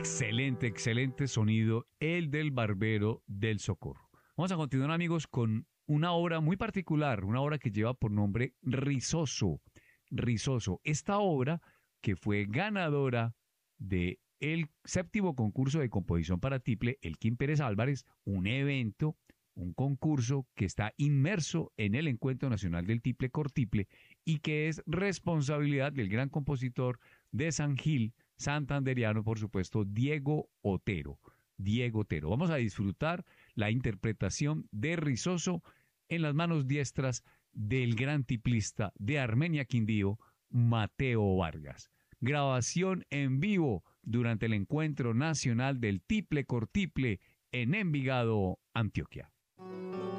Excelente, excelente sonido, el del Barbero del Socorro. Vamos a continuar, amigos, con una obra muy particular, una obra que lleva por nombre Rizoso. Rizoso. Esta obra, que fue ganadora de el séptimo concurso de composición para tiple Elkin Pérez Álvarez, un evento, un concurso que está inmerso en el Encuentro Nacional del Tiple Cortiple y que es responsabilidad del gran compositor de San Gil, santanderiano, por supuesto, Diego Otero. Diego Otero. Vamos a disfrutar la interpretación de Rizoso en las manos diestras del gran tiplista de Armenia Quindío, Mateo Vargas. Grabación en vivo durante el Encuentro Nacional del Tiple Cortiple en Envigado, Antioquia.